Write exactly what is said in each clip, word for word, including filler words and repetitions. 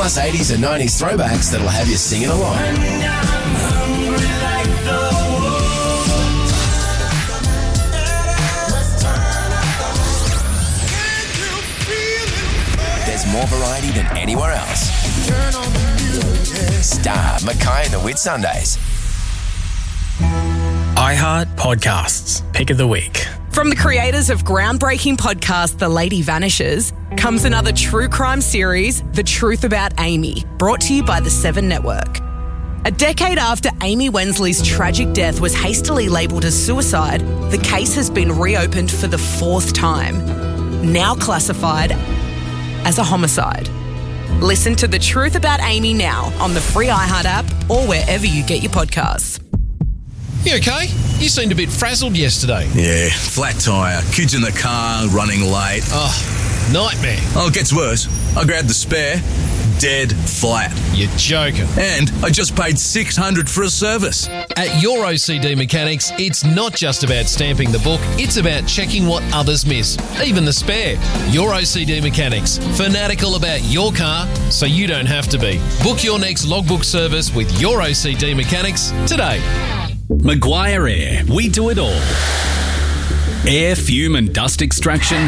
plus eighties and nineties throwbacks that'll have you singing along. There's more variety than anywhere else. Star Mackay and the Whitsundays. iHeart Podcasts, Pick of the Week. From the creators of groundbreaking podcast The Lady Vanishes comes another true crime series, The Truth About Amy, brought to you by the Seven Network. A decade after Amy Wensley's tragic death was hastily labelled as suicide, the case has been reopened for the fourth time, now classified as a homicide. Listen to The Truth About Amy now on the free iHeart app or wherever you get your podcasts. You okay? You seemed a bit frazzled yesterday. Yeah, flat tyre, kids in the car, running late. Oh, nightmare. Oh, it gets worse. I grabbed the spare, dead flat. You're joking. And I just paid six hundred dollars for a service. At Your O C D Mechanics, it's not just about stamping the book, it's about checking what others miss, even the spare. Your O C D Mechanics, fanatical about your car so you don't have to be. Book your next logbook service with Your O C D Mechanics today. Maguire Air, we do it all. Air, fume and dust extraction,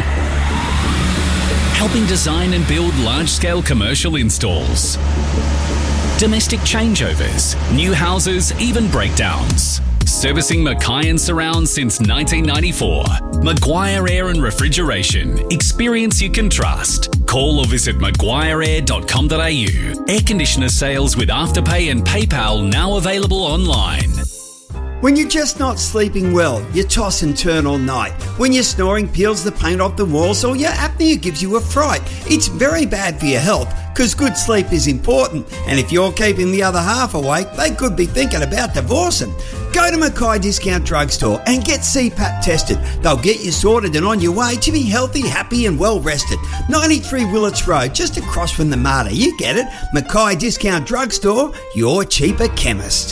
helping design and build large-scale commercial installs, domestic changeovers, new houses, even breakdowns. Servicing Mackay and surrounds since nineteen ninety-four. Maguire Air and Refrigeration. Experience you can trust. Call or visit maguire air dot com dot a u. Air conditioner sales with Afterpay and PayPal now available online. When you're just not sleeping well, you toss and turn all night. When your snoring peels the paint off the walls or your apnea gives you a fright. It's very bad for your health because good sleep is important. And if you're keeping the other half awake, they could be thinking about divorcing. Go to Mackay Discount Drugstore and get C PAP tested. They'll get you sorted and on your way to be healthy, happy and well rested. ninety-three Willits Road, just across from the Mater. You get it. Mackay Discount Drugstore, your cheaper chemist.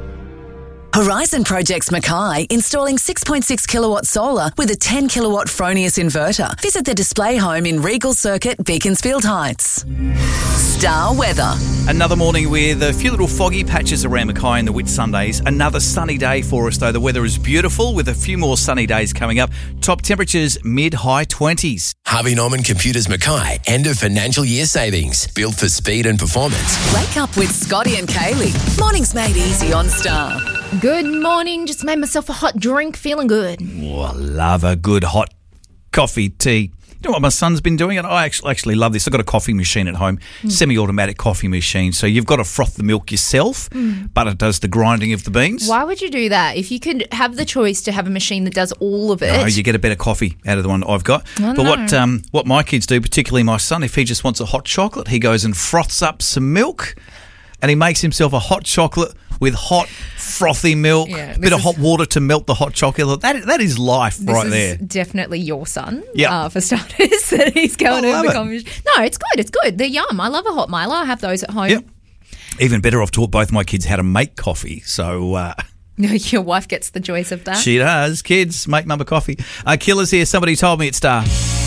Horizon Projects Mackay, installing six point six kilowatt solar with a ten kilowatt Fronius inverter. Visit the display home in Regal Circuit, Beaconsfield Heights. Star Weather. Another morning with a few little foggy patches around Mackay and the Whitsundays. Another sunny day for us, though. The weather is beautiful with a few more sunny days coming up. Top temperatures mid-high twenties. Harvey Norman Computers Mackay, end of financial year savings. Built for speed and performance. Wake up with Scotty and Kaylee. Mornings made easy on Star. Good morning. Just made myself a hot drink. Feeling good. Oh, I love a good hot coffee, tea. You know what my son's been doing? And I actually, actually love this. I've got a coffee machine at home, mm. semi-automatic coffee machine. So you've got to froth the milk yourself, mm. but it does the grinding of the beans. Why would you do that? If you could have the choice to have a machine that does all of it. No, you get a better coffee out of the one I've got. Oh, but no. what um, what my kids do, particularly my son, if he just wants a hot chocolate, he goes and froths up some milk and he makes himself a hot chocolate with hot, frothy milk, yeah, a bit of is, hot water to melt the hot chocolate. That That is life this right is there. Definitely your son, yep. uh, for starters, that he's going I over love coffee. No, it's good. It's good. They're yum. I love a hot Milo. I have those at home. Yep. Even better, I've taught both my kids how to make coffee. So uh, your wife gets the joys of that. She does. Kids, make mum a coffee. Uh, Killers here. Somebody told me it's Star.